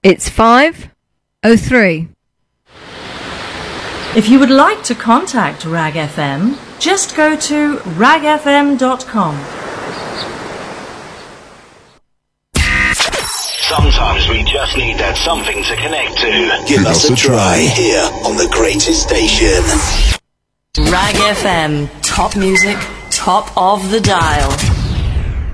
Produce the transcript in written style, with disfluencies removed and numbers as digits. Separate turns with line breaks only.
It's 5:03.
If you would like to contact Rag FM, just go to ragfm.com.
Sometimes we just need that something to connect to.
Give us a try here on the greatest station.
Rag FM, top music, top of the dial.